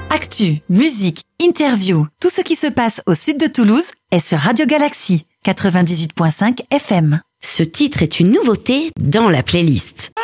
Actu, musique, interview, tout ce qui se passe au sud de Toulouse est sur Radio Galaxy 98.5 FM. Ce titre est une nouveauté dans la playlist.